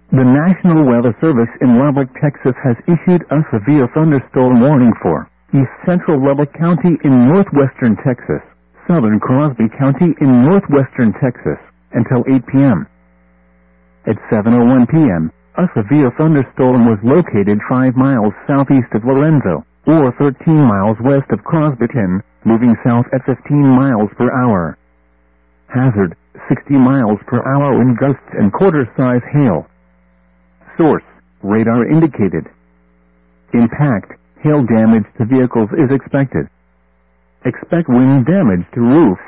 The National Weather Service in Lubbock, Texas has issued a severe thunderstorm warning for east central Lubbock County in northwestern Texas, southern Crosby County in northwestern Texas, until 8 p.m. At 7:01 p.m., a severe thunderstorm was located 5 miles southeast of Lorenzo, or 13 miles west of Crosbyton, moving south at 15 miles per hour. Hazard, 60 miles per hour wind gusts and quarter-size hail. Source, radar indicated. Impact, hail damage to vehicles is expected. Expect wind damage to roofs,